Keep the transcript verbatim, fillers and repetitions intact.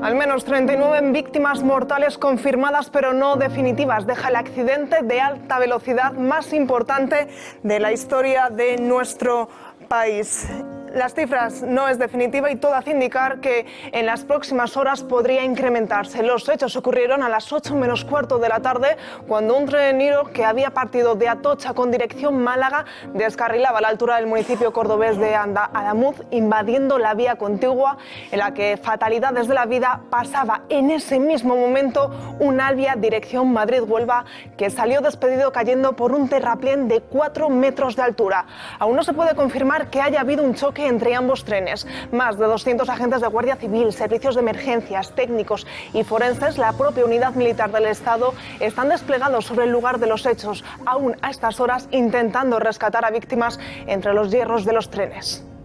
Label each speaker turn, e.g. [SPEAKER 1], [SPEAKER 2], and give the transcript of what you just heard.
[SPEAKER 1] Al menos treinta y nueve víctimas mortales confirmadas, pero no definitivas. Deja el accidente de alta velocidad más importante de la historia de nuestro país. Las cifras no es definitiva y todo hace indicar que en las próximas horas podría incrementarse. Los hechos ocurrieron a las ocho menos cuarto de la tarde, cuando un tren Niro que había partido de Atocha con dirección Málaga descarrilaba a la altura del municipio cordobés de Anda-Alamuz, invadiendo la vía contigua en la que fatalidades de la vida pasaba en ese mismo momento un Alvia dirección Madrid-Huelva que salió despedido cayendo por un terraplén de cuatro metros de altura. Aún no se puede confirmar que haya habido un choque entre ambos trenes. Más de doscientos agentes de Guardia Civil, servicios de emergencias, técnicos y forenses, la propia unidad militar del Estado, están desplegados sobre el lugar de los hechos, aún a estas horas intentando rescatar a víctimas entre los hierros de los trenes.